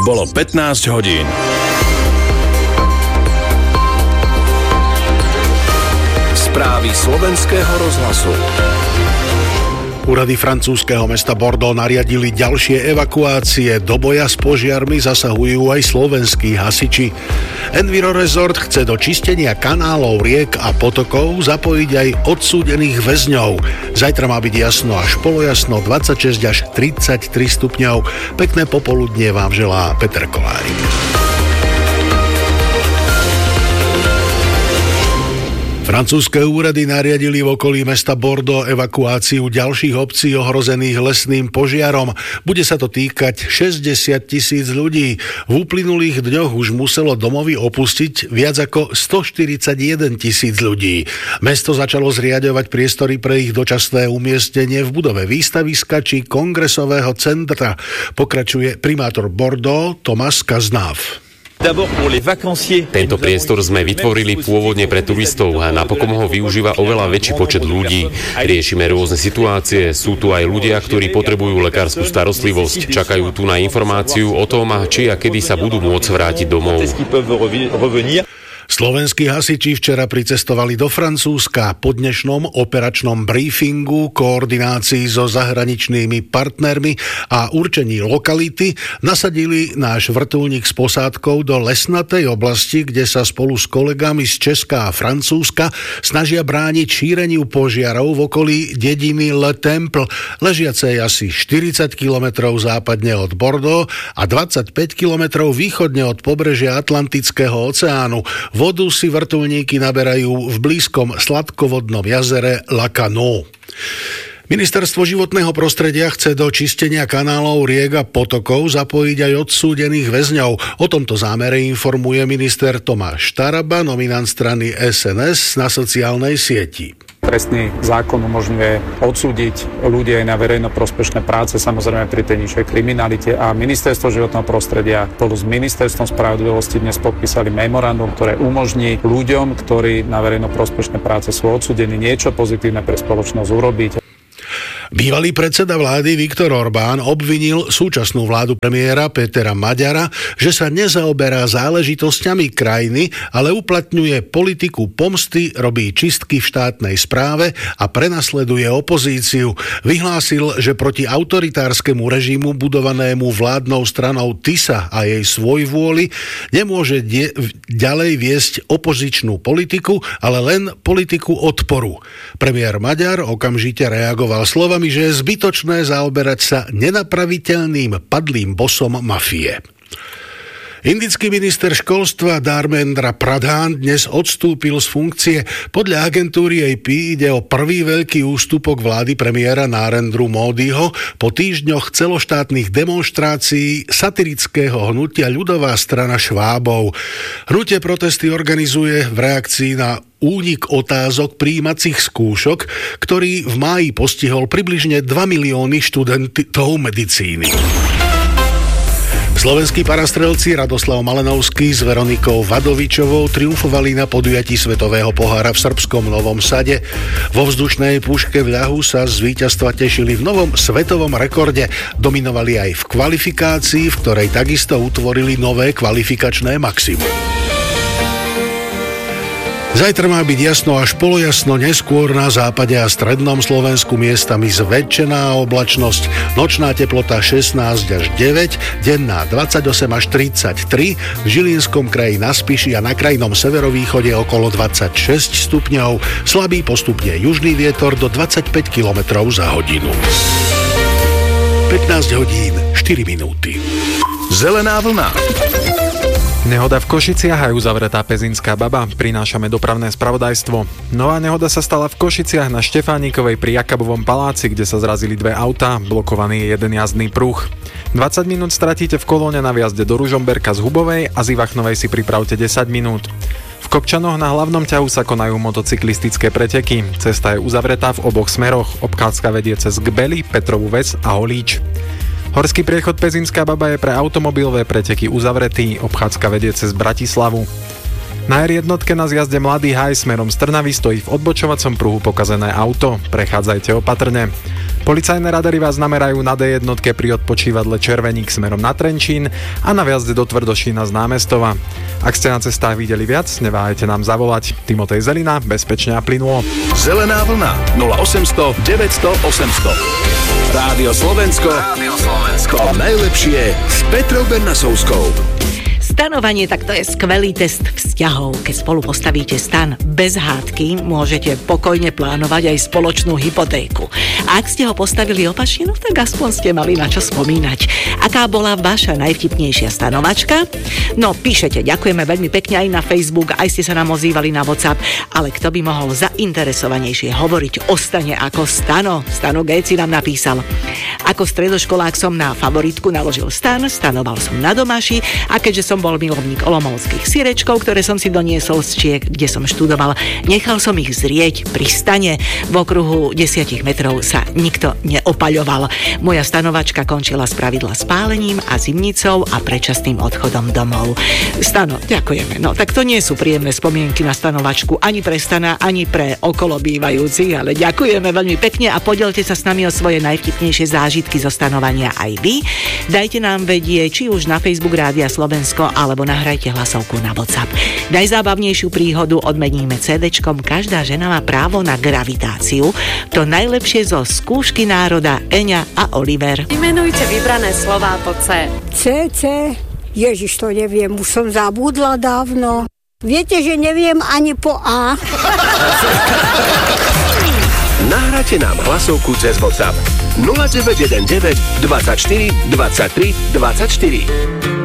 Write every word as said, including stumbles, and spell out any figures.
Bolo pätnásť hodín. Správy slovenského rozhlasu. Úrady francúzskeho mesta Bordeaux nariadili ďalšie evakuácie. Do boja s požiarmi zasahujú aj slovenskí hasiči. Enviro Resort chce do čistenia kanálov, riek a potokov zapojiť aj odsúdených väzňov. Zajtra má byť jasno až polojasno, dvadsaťšesť až tridsaťtri stupňov. Pekné popoludnie vám želá Peter Kolárik. Francúzske úrady nariadili v okolí mesta Bordeaux evakuáciu ďalších obcí ohrozených lesným požiarom. Bude sa to týkať šesťdesiat tisíc ľudí. V uplynulých dňoch už muselo domovy opustiť viac ako stoštyridsaťjeden tisíc ľudí. Mesto začalo zriaďovať priestory pre ich dočasné umiestnenie v budove výstaviska či kongresového centra. Pokračuje primátor Bordeaux Thomas Cazenave. Tento priestor sme vytvorili pôvodne pre turistov a napokon ho využíva oveľa väčší počet ľudí. Riešime rôzne situácie, sú tu aj ľudia, ktorí potrebujú lekárskú starostlivosť, čakajú tu na informáciu o tom, či a kedy sa budú môcť vrátiť domov. Slovenskí hasiči včera pricestovali do Francúzska. Po dnešnom operačnom briefingu, koordinácii so zahraničnými partnermi a určení lokality nasadili náš vrtuľník s posádkou do lesnatej oblasti, kde sa spolu s kolegami z Česka a Francúzska snažia brániť šíreniu požiarov v okolí dediny Le Temple, ležiacej asi štyridsať kilometrov západne od Bordeaux a dvadsaťpäť kilometrov východne od pobrežia Atlantického oceánu. Vodu si vrtuľníky naberajú v blízkom sladkovodnom jazere Lacanau. Ministerstvo životného prostredia chce do čistenia kanálov, riek a potokov zapojiť aj odsúdených väzňov. O tomto zámere informuje minister Tomáš Taraba, nominant strany es en es na sociálnej sieti. Trestný zákon umožňuje odsúdiť ľudí aj na verejnoprospešné práce, samozrejme pri tej nižšej kriminalite, a Ministerstvo životného prostredia spolu s Ministerstvom spravodlivosti dnes podpísali memorandum, ktoré umožní ľuďom, ktorí na verejnoprospešné práce sú odsúdení, niečo pozitívne pre spoločnosť urobiť. Bývalý predseda vlády Viktor Orbán obvinil súčasnú vládu premiéra Petera Maďara, že sa nezaoberá záležitosťami krajiny, ale uplatňuje politiku pomsty, robí čistky v štátnej správe a prenasleduje opozíciu. Vyhlásil, že proti autoritárskemu režimu budovanému vládnou stranou Tisa a jej svojvôli nemôže die- ďalej viesť opozičnú politiku, ale len politiku odporu. Premiér Maďar okamžite reagoval slovami, že je zbytočné zaoberať sa nenapraviteľným padlým bosom mafie. Indický minister školstva Dharmendra Pradhan dnes odstúpil z funkcie. Podľa agentúry á pé ide o prvý veľký ústupok vlády premiéra Narendru Módiho po týždňoch celoštátnych demonštrácií satirického hnutia Ľudová strana Švábov. Hnutie protesty organizuje v reakcii na únik otázok prijímacích skúšok, ktorý v máji postihol približne dva milióny študentov medicíny. Slovenskí parastrelci Radoslav Malenovský s Veronikou Vadovičovou triumfovali na podujatí Svetového pohára v srbskom Novom Sade. Vo vzdušnej puške v ľahu sa z víťazstva tešili v novom svetovom rekorde. Dominovali aj v kvalifikácii, v ktorej takisto utvorili nové kvalifikačné maximum. Zajtra má byť jasno až polojasno, neskôr na západe a strednom Slovensku miestami zväčšená oblačnosť. Nočná teplota šestnásť až deväť, denná dvadsaťosem až tridsaťtri, v Žilinskom kraji na Spiši a na krajnom severovýchode okolo dvadsaťšesť stupňov, slabý postupne južný vietor do dvadsaťpäť kilometrov za hodinu. pätnásť hodín, štyri minúty. Zelená vlna. Nehoda v Košiciach a uzavretá Pezinská baba. Prinášame dopravné spravodajstvo. Nová nehoda sa stala v Košiciach na Štefánikovej pri Jakabovom paláci, kde sa zrazili dve autá, blokovaný je jeden jazdný pruh. dvadsať minút stratíte v kolóne na viazde do Ružomberka z Hubovej a z Ivachnovej si pripravte desať minút. V Kopčanoch na hlavnom ťahu sa konajú motocyklistické preteky. Cesta je uzavretá v oboch smeroch. Obchádzka vedie cez Gbely, Petrovú Ves a Holíč. Horský priechod Pezinská baba je pre automobilové preteky uzavretý, obchádzka vedie cez Bratislavu. Na er jednotke na zjazde Mladý Haj smerom z Trnavy stojí v odbočovacom pruhu pokazené auto, prechádzajte opatrne. Policajné radary vás namerajú na dé jednotke pri odpočívadle Červeník smerom na Trenčín a na vjazde do Tvrdošína z Námestova. Ak ste na cestách videli viac, neváhajte nám zavolať. Timotej Zelina, bezpečne a plynulo. Zelená vlna nula osemsto deväťsto osemsto. Rádio Slovensko. Rádio Slovensko. To najlepšie s Petrou Bernasovskou. Stanovanie, tak to je skvelý test vzťahov. Keď spolu postavíte stan bez hádky, môžete pokojne plánovať aj spoločnú hypotéku. A ak ste ho postavili opačne, no tak aspoň ste mali na čo spomínať. Aká bola vaša najvtipnejšia stanovačka? No píšete, ďakujeme veľmi pekne aj na Facebook, aj ste sa nám ozývali na WhatsApp, ale kto by mohol zainteresovanejšie hovoriť o stane ako Stano? Stano Géci nám napísal. Ako stredoškolák som na favoritku naložil stan, stanoval som na Domaši a keďže som bol milovník olomouckých sirečkov, ktoré som si doniesol z Čiek, kde som študoval, nechal som ich zrieť pri stane. V okruhu desiatich metrov sa nikto neopaľoval. Moja stanovačka končila spravidla spálením a zimnicou a predčasným odchodom domov. Stano, ďakujeme. No, tak to nie sú príjemné spomienky na stanovačku ani pre Stana, ani pre okolo bývajúcich, ale ďakujeme veľmi pekne a podielte sa s nami o svoje najvtipnejšie zážitky zo stanovania aj vy. Dajte nám vedieť, či už na Facebook Rádia Slovensko, alebo nahrajte hlasovku na WhatsApp. Najzábavnejšiu príhodu odmeníme CDčkom Každá žena má právo na gravitáciu. To najlepšie zo skúšky národa Eňa a Oliver. Vymenujte vybrané slová po C. C, C. Ježiš, to neviem, už som zabudla dávno. Viete, že neviem ani po A. Nahráte nám hlasovku cez WhatsApp nula deväť jeden deväť dvadsaťštyri dvadsaťtri dvadsaťštyri.